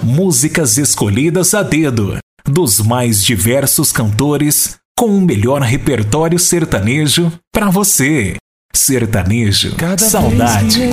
músicas escolhidas a dedo, dos mais diversos cantores, com o melhor repertório sertanejo para você. Sertanejo, saudade.